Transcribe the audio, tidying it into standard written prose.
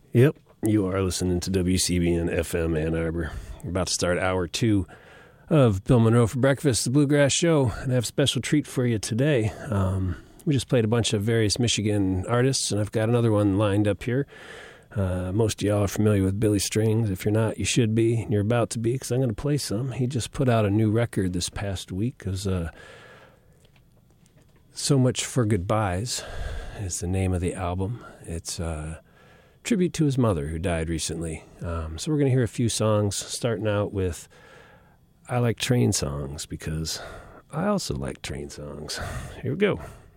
Yep, you are listening to WCBN FM Ann Arbor. We're about to start hour 2 of Bill Monroe for Breakfast, the Bluegrass Show, and I have a special treat for you today. We just played a bunch of various Michigan artists, and I've got another one lined up here. Most of y'all are familiar with Billy Strings. If you're not, you should be, and you're about to be, because I'm going to play some. He just put out a new record this past week. It was So Much for Goodbyes is the name of the album. It's tribute to his mother who died recently. So we're going to hear a few songs, starting out with I Like Train Songs, because I also like train songs. Here we go.